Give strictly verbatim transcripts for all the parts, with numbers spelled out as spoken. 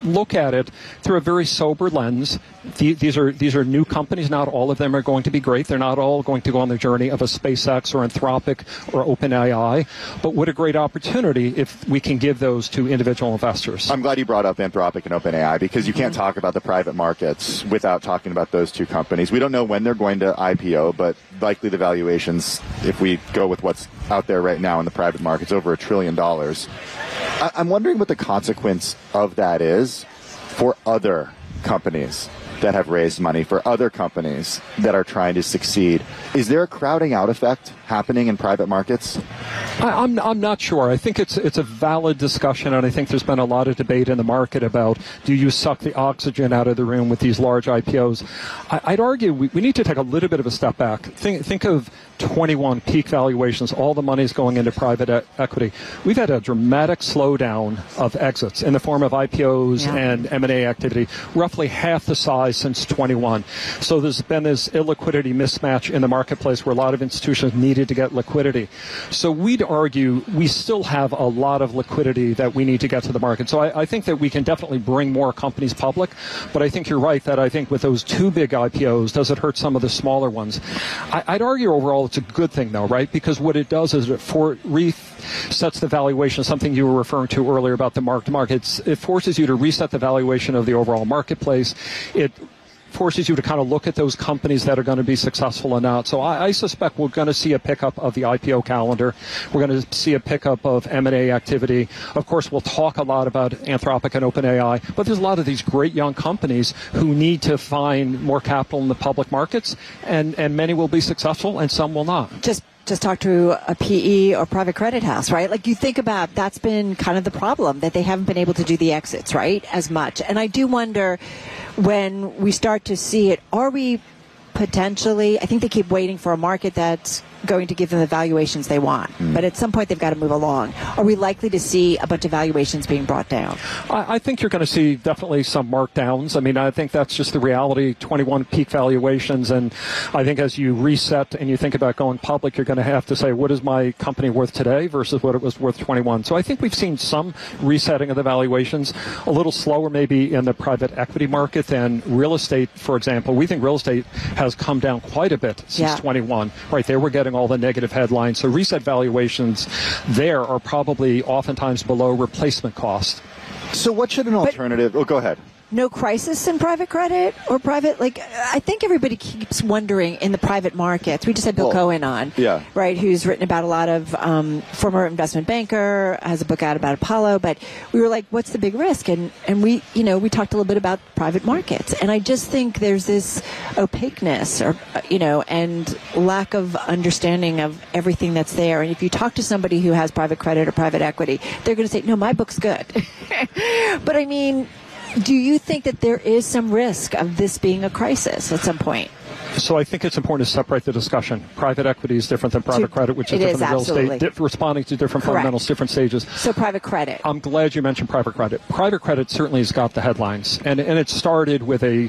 look at it through a very sober lens. The, these are these are new companies. Not all of them are going to be great. They're not all going to go on the journey of a SpaceX or Anthropic or OpenAI. But what a great opportunity if we can give those to individual investors. I'm glad you brought up Anthropic and OpenAI, because you can't mm-hmm. talk about the private markets without talking about those two companies. We don't know when they're going to I P O, but likely the valuations, if we go with what's out there right now in the private markets, over a trillion dollars. I- I'm wondering what the consequence of that is for other companies that have raised money, for other companies that are trying to succeed. Is there a crowding out effect happening in private markets? I, I'm I'm not sure. I think it's it's a valid discussion, and I think there's been a lot of debate in the market about, do you suck the oxygen out of the room with these large I P Os? I, I'd argue we, we need to take a little bit of a step back. Think think of twenty-one peak valuations. All the money's going into private e- equity. We've had a dramatic slowdown of exits in the form of I P Os yeah. and M and A activity, roughly half the size since twenty-one. So there's been this illiquidity mismatch in the marketplace where a lot of institutions needed to get liquidity. So we'd argue we still have a lot of liquidity that we need to get to the market. So I, I think that we can definitely bring more companies public, but I think you're right that I think with those two big I P Os, does it hurt some of the smaller ones? I, I'd argue overall it's a good thing, though, right? Because what it does is it for, resets the valuation, something you were referring to earlier about the mark-to-market. It forces you to reset the valuation of the overall marketplace. It forces you to kind of look at those companies that are going to be successful or not. So I, I suspect we're going to see a pickup of the I P O calendar. We're going to see a pickup of M and A activity. Of course, we'll talk a lot about Anthropic and OpenAI, but there's a lot of these great young companies who need to find more capital in the public markets, and, and many will be successful and some will not. Just Just talk to a P E or private credit house, right? Like you think about, that's been kind of the problem, that they haven't been able to do the exits, right, as much. And I do wonder, when we start to see it, are we potentially, I think they keep waiting for a market that's going to give them the valuations they want. Mm. But at some point, they've got to move along. Are we likely to see a bunch of valuations being brought down? I, I think you're going to see definitely some markdowns. I mean, I think that's just the reality, twenty-one peak valuations. And I think as you reset and you think about going public, you're going to have to say, what is my company worth today versus what it was worth twenty-one? So I think we've seen some resetting of the valuations, a little slower maybe in the private equity market than real estate, for example. We think real estate has come down quite a bit since yeah. twenty-one. Right, they were getting all the negative headlines. So reset valuations there are probably oftentimes below replacement cost. So what should an alternative... But, oh, go ahead. No crisis in private credit or private, like, I think everybody keeps wondering in the private markets. We just had Bill well, Cohen on, yeah. right, who's written about a lot of, um, former investment banker, has a book out about Apollo, but we were like, what's the big risk? And, and we, you know, we talked a little bit about private markets. And I just think there's this opaqueness or, you know, and lack of understanding of everything that's there. And if you talk to somebody who has private credit or private equity, they're going to say, no, my book's good. But I mean, do you think that there is some risk of this being a crisis at some point? So I think it's important to separate the discussion. Private equity is different than private credit, which is different than real estate, di- responding to different Correct. fundamentals, different stages. So private credit. I'm glad you mentioned private credit. Private credit certainly has got the headlines, and and it started with a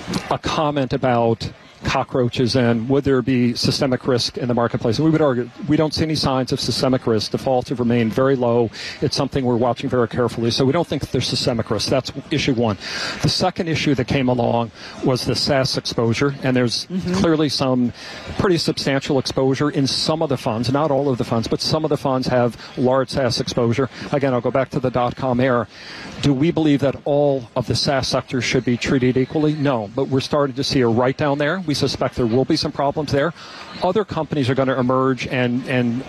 a comment about cockroaches and would there be systemic risk in the marketplace. And we would argue we don't see any signs of systemic risk. Defaults have remained very low. It's something we're watching very carefully. So we don't think there's systemic risk. That's issue one. The second issue that came along was the SaaS exposure. And there's mm-hmm. clearly some pretty substantial exposure in some of the funds, not all of the funds, but some of the funds have large SaaS exposure. Again, I'll go back to the dot-com era. Do we believe that all of the SaaS sector should be treated equally? No, but we're starting to see a write-down there. We suspect there will be some problems there. Other companies are going to emerge and, and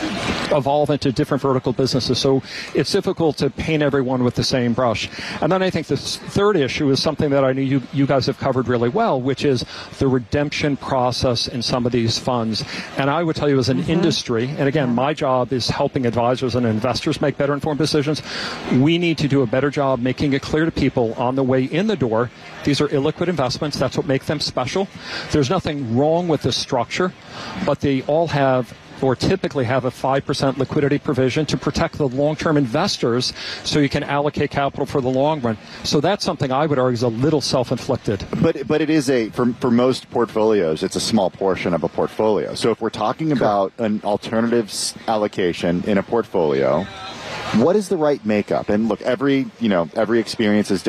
evolve into different vertical businesses. So it's difficult to paint everyone with the same brush. And then I think the third issue is something that I know you, you guys have covered really well, which is the redemption process in some of these funds. And I would tell you as an mm-hmm. industry, and again, my job is helping advisors and investors make better informed decisions. We need to do a better job making it clear to people on the way in the door, these are illiquid investments. That's what makes them special. There's nothing wrong with the structure, but they all have or typically have a five percent liquidity provision to protect the long-term investors so you can allocate capital for the long run. So that's something I would argue is a little self-inflicted. But but it is a, for, for most portfolios, it's a small portion of a portfolio. So if we're talking about an alternatives allocation in a portfolio, what is the right makeup? And look, every, you know, every experience is different.